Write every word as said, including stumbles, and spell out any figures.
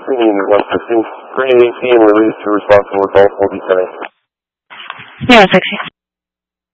Queen one fifteen. Green A C and release to responsible adult will be sending. Yeah, sexy.